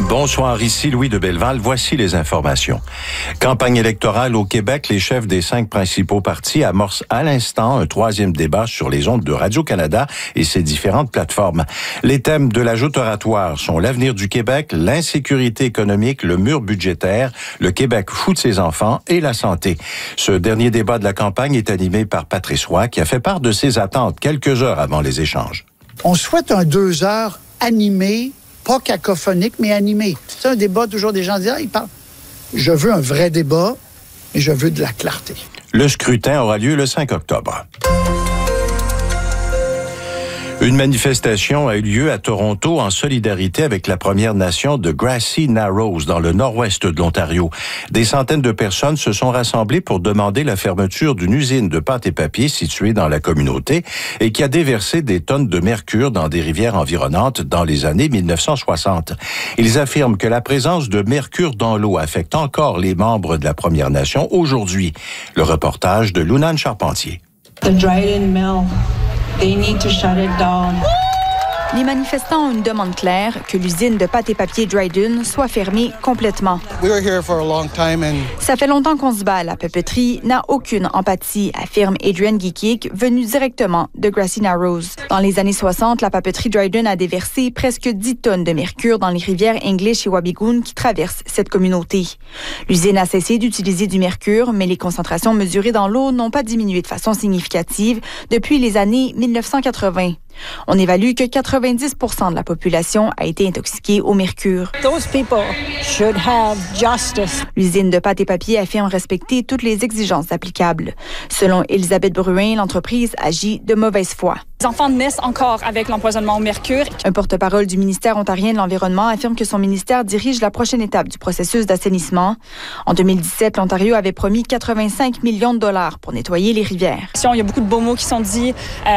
Bonsoir, ici Louis de Belleval. Voici les informations. Campagne électorale au Québec, les chefs des 5 principaux partis amorcent à l'instant un 3e débat sur les ondes de Radio-Canada et ses différentes plateformes. Les thèmes de la joute oratoire sont l'avenir du Québec, l'insécurité économique, le mur budgétaire, le Québec fout de ses enfants et la santé. Ce dernier débat de la campagne est animé par Patrice Roy, qui a fait part de ses attentes quelques heures avant les échanges. On souhaite un 2 heures animé, pas cacophonique, mais animé. C'est un débat, toujours des gens disent, ils parlent. Je veux un vrai débat et je veux de la clarté. Le scrutin aura lieu le 5 octobre. Une manifestation a eu lieu à Toronto en solidarité avec la Première Nation de Grassy Narrows dans le nord-ouest de l'Ontario. Des centaines de personnes se sont rassemblées pour demander la fermeture d'une usine de pâte et papier située dans la communauté et qui a déversé des tonnes de mercure dans des rivières environnantes dans les années 1960. Ils affirment que la présence de mercure dans l'eau affecte encore les membres de la Première Nation aujourd'hui. Le reportage de Lunane Charpentier. The Dryden Mill. They need to shut it down. Les manifestants ont une demande claire, que l'usine de pâte et papier Dryden soit fermée complètement. Ça fait longtemps qu'on se bat. La papeterie n'a aucune empathie, affirme Adrian Geekick, venu directement de Grassy Narrows. Dans les années 60, la papeterie Dryden a déversé presque 10 tonnes de mercure dans les rivières English et Wabigoon qui traversent cette communauté. L'usine a cessé d'utiliser du mercure, mais les concentrations mesurées dans l'eau n'ont pas diminué de façon significative depuis les années 1980. On évalue que 90% de la population a été intoxiquée au mercure. Those people should have justice. L'usine de pâte et papier affirme respecter toutes les exigences applicables. Selon Elisabeth Bruin, l'entreprise agit de mauvaise foi. Les enfants naissent encore avec l'empoisonnement au mercure. Un porte-parole du ministère ontarien de l'Environnement affirme que son ministère dirige la prochaine étape du processus d'assainissement. En 2017, l'Ontario avait promis 85 millions de dollars pour nettoyer les rivières. Il y a beaucoup de beaux mots qui sont dits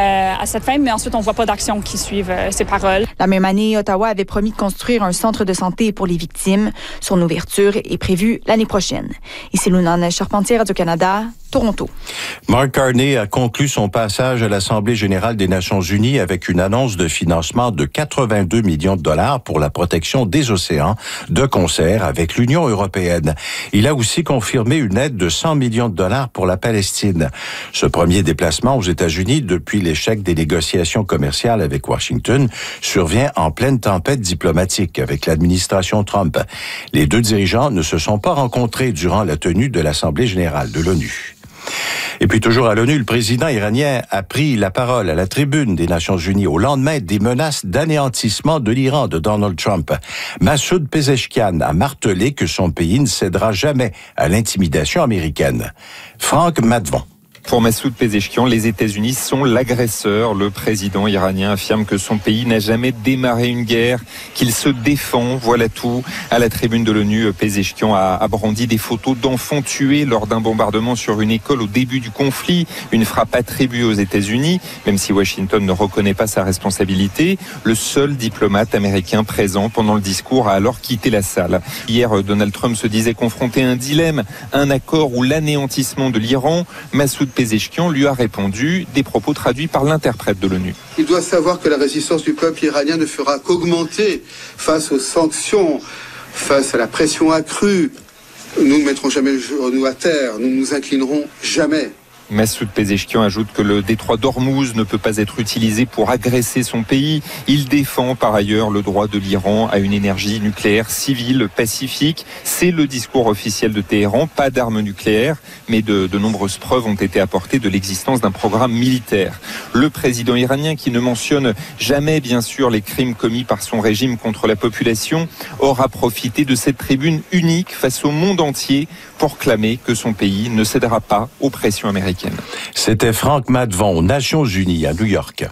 à cette fin, mais ensuite on ne voit pas d'actions qui suivent ces paroles. La même année, Ottawa avait promis de construire un centre de santé pour les victimes. Son ouverture est prévue l'année prochaine. Ici Lunane Charpentier, Radio-Canada, Toronto. Mark Carney a conclu son passage à l'Assemblée générale des Nations unies avec une annonce de financement de 82 millions de dollars pour la protection des océans, de concert avec l'Union européenne. Il a aussi confirmé une aide de 100 millions de dollars pour la Palestine. Ce premier déplacement aux États-Unis depuis l'échec des négociations commerciales avec Washington survient en pleine tempête diplomatique avec l'administration Trump. Les deux dirigeants ne se sont pas rencontrés durant la tenue de l'Assemblée générale de l'ONU. Et puis toujours à l'ONU, le président iranien a pris la parole à la tribune des Nations unies au lendemain des menaces d'anéantissement de l'Iran de Donald Trump. Massoud Pezeshkian a martelé que son pays ne cédera jamais à l'intimidation américaine. Franck Madvon. Pour Massoud Pezeshkian, les États-Unis sont l'agresseur. Le président iranien affirme que son pays n'a jamais démarré une guerre, qu'il se défend, voilà tout. À la tribune de l'ONU, Pezeshkian a brandi des photos d'enfants tués lors d'un bombardement sur une école au début du conflit, une frappe attribuée aux États-Unis, même si Washington ne reconnaît pas sa responsabilité. Le seul diplomate américain présent pendant le discours a alors quitté la salle. Hier, Donald Trump se disait confronté à un dilemme, un accord ou l'anéantissement de l'Iran. Massoud Pezeshkian lui a répondu, des propos traduits par l'interprète de l'ONU. Il doit savoir que la résistance du peuple iranien ne fera qu'augmenter face aux sanctions, face à la pression accrue. Nous ne mettrons jamais le genou à terre, nous ne nous inclinerons jamais. Massoud Pezeshkian ajoute que le détroit d'Ormuz ne peut pas être utilisé pour agresser son pays. Il défend par ailleurs le droit de l'Iran à une énergie nucléaire civile pacifique. C'est le discours officiel de Téhéran, pas d'armes nucléaires, mais de nombreuses preuves ont été apportées de l'existence d'un programme militaire. Le président iranien, qui ne mentionne jamais bien sûr les crimes commis par son régime contre la population, aura profité de cette tribune unique face au monde entier pour clamer que son pays ne cédera pas aux pressions américaines. C'était Franck Madvon aux Nations unies à New York.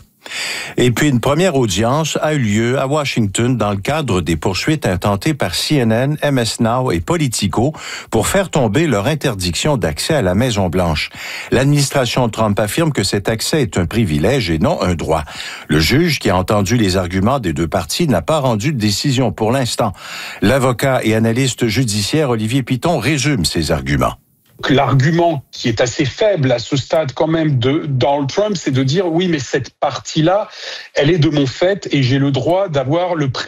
Et puis une première audience a eu lieu à Washington dans le cadre des poursuites intentées par CNN, MS Now et Politico pour faire tomber leur interdiction d'accès à la Maison-Blanche. L'administration Trump affirme que cet accès est un privilège et non un droit. Le juge, qui a entendu les arguments des deux parties, n'a pas rendu de décision pour l'instant. L'avocat et analyste judiciaire Olivier Piton résume ses arguments. L'argument qui est assez faible à ce stade quand même de Donald Trump, c'est de dire oui, mais cette partie-là, elle est de mon fait et j'ai le droit d'avoir le